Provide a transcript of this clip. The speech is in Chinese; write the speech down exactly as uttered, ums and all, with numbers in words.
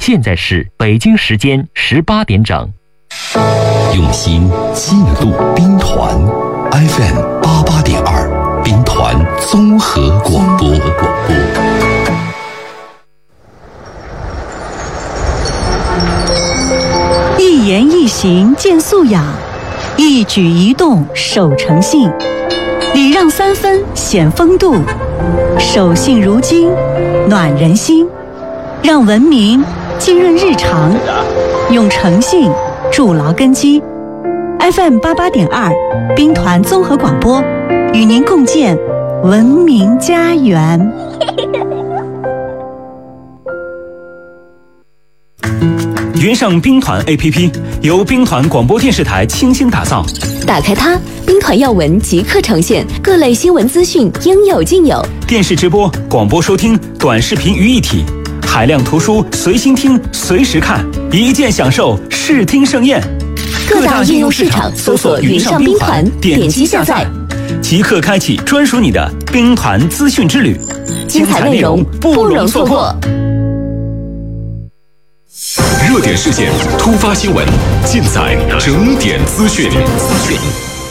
现在是北京时间十八点整。 用心记录兵团 F M 八八点二，兵团综合广播。 一言一行见素养，一举一动守诚信，礼让三分显风度，守信如金暖人心，让文明浸润日常，用诚信筑牢根基。 F M 八八点二，兵团综合广播，与您共建文明家园。 云上兵团 A P P 由兵团广播电视台倾心打造， 打开它，兵团要闻即刻呈现，各类新闻资讯应有尽有。 电视直播、广播收听、短视频于一体，海量图书随心听、随时看，一键享受视听盛宴。 各大应用市场搜索“云上兵团”，点击下载， 即刻开启专属你的兵团资讯之旅， 精彩内容不容错过。 热点事件、突发新闻，尽在整点资讯。